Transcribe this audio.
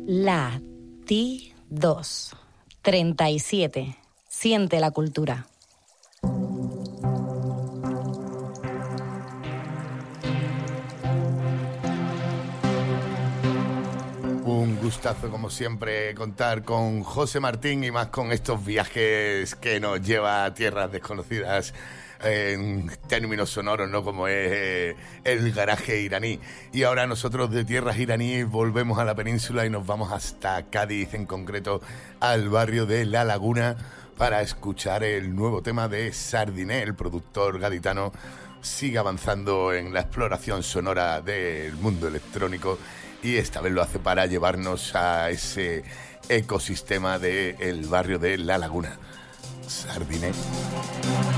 Latidos 37. Siente la cultura. Un gustazo, como siempre, contar con José Martín y más con estos viajes que nos lleva a tierras desconocidas en términos sonoros, ¿no? Como es el garaje iraní. Y ahora nosotros de tierras iraníes volvemos a la península y nos vamos hasta Cádiz, en concreto al barrio de La Laguna, para escuchar el nuevo tema de Sardiné. El productor gaditano sigue avanzando en la exploración sonora del mundo electrónico y esta vez lo hace para llevarnos a ese ecosistema del barrio de La Laguna. Sardiné.